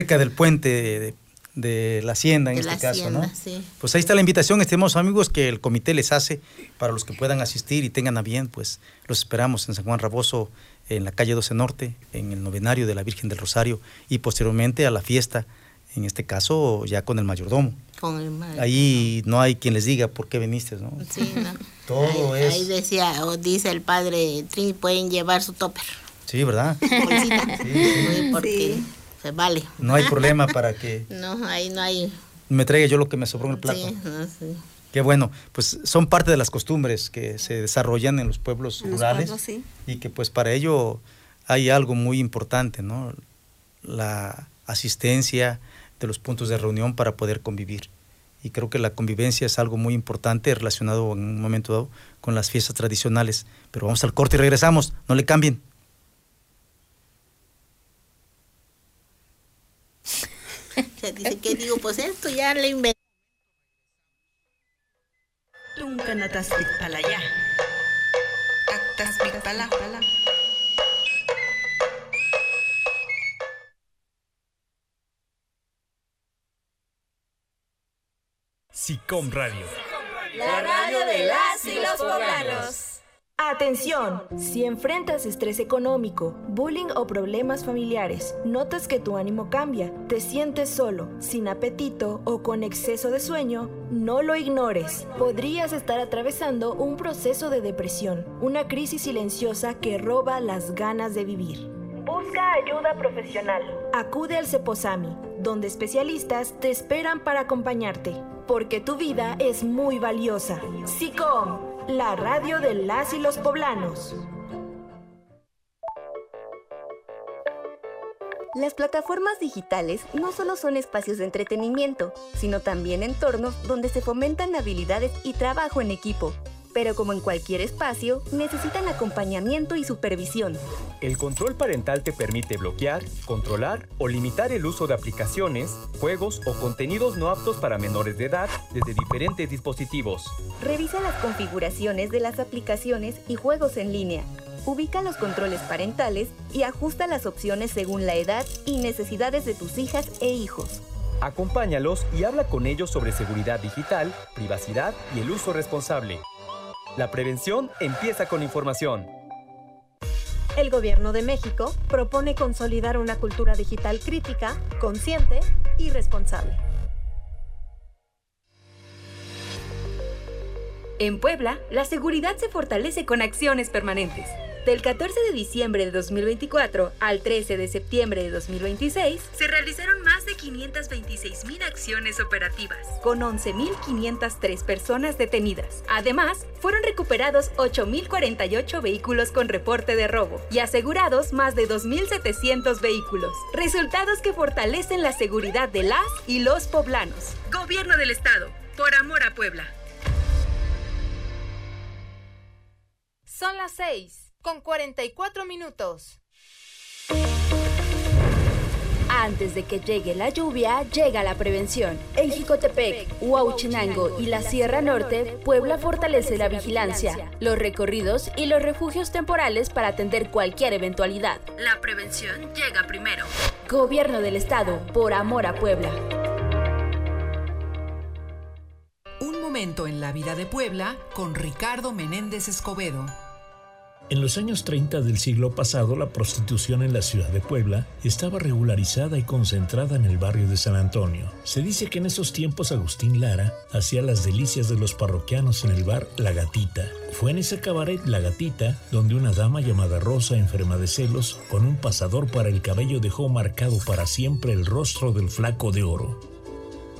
cerca del puente de la hacienda, en este caso, ¿no? Sí. Pues ahí está la invitación, estimados amigos, que el comité les hace para los que puedan asistir y tengan a bien, pues los esperamos en San Juan Raboso, en la calle 12 Norte, en el novenario de la Virgen del Rosario y posteriormente a la fiesta, en este caso ya con el mayordomo. Con el mayordomo. Ahí no hay quien les diga por qué viniste, ¿no? Sí, ¿no? Todo es... Ahí decía, o dice el padre Trini, pueden llevar su topper. Sí, ¿verdad? Bolsita. Sí. Porque se vale. No hay problema para que... No, ahí no hay... me traiga yo lo que me sobró en el plato. Sí, no, sí. Qué bueno, pues son parte de las costumbres que se desarrollan en los pueblos rurales, sí. Y que pues para ello hay algo muy importante, ¿no? La asistencia de los puntos de reunión para poder convivir. Y creo que la convivencia es algo muy importante relacionado en un momento dado con las fiestas tradicionales. Pero vamos al corte y regresamos, no le cambien. Dice, ¿qué digo? Pues esto ya le inventé. Tunkanatastikpalaya. Aktaspikpala. SICOM Radio. La radio de las y los poblanos. Atención, si enfrentas estrés económico, bullying o problemas familiares, notas que tu ánimo cambia, te sientes solo, sin apetito o con exceso de sueño, no lo ignores. Podrías estar atravesando un proceso de depresión, una crisis silenciosa que roba las ganas de vivir. Busca ayuda profesional. Acude al Ceposami, donde especialistas te esperan para acompañarte, porque tu vida es muy valiosa. SICOM, la radio de las y los poblanos. Las plataformas digitales no solo son espacios de entretenimiento, sino también entornos donde se fomentan habilidades y trabajo en equipo. Pero como en cualquier espacio, necesitan acompañamiento y supervisión. El control parental te permite bloquear, controlar o limitar el uso de aplicaciones, juegos o contenidos no aptos para menores de edad desde diferentes dispositivos. Revisa las configuraciones de las aplicaciones y juegos en línea. Ubica los controles parentales y ajusta las opciones según la edad y necesidades de tus hijas e hijos. Acompáñalos y habla con ellos sobre seguridad digital, privacidad y el uso responsable. La prevención empieza con información. El Gobierno de México propone consolidar una cultura digital crítica, consciente y responsable. En Puebla, la seguridad se fortalece con acciones permanentes. Del 14 de diciembre de 2024 al 13 de septiembre de 2026, se realizaron más de 526,000 acciones operativas, con 11,503 personas detenidas. Además, fueron recuperados 8,048 vehículos con reporte de robo y asegurados más de 2,700 vehículos. Resultados que fortalecen la seguridad de las y los poblanos. Gobierno del Estado, por amor a Puebla. Son las 6:44. Antes de que llegue la lluvia, llega la prevención. En Jicotepec, Huauchinango y la Sierra Norte, Puebla fortalece la vigilancia, los recorridos y los refugios temporales para atender cualquier eventualidad. La prevención llega primero. Gobierno del Estado, por amor a Puebla. Un momento en la vida de Puebla con Ricardo Menéndez Escobedo. En los años 30 del siglo pasado, la prostitución en la ciudad de Puebla estaba regularizada y concentrada en el barrio de San Antonio. Se dice que en esos tiempos Agustín Lara hacía las delicias de los parroquianos en el bar La Gatita. Fue en ese cabaret La Gatita donde una dama llamada Rosa, enferma de celos, con un pasador para el cabello dejó marcado para siempre el rostro del Flaco de Oro.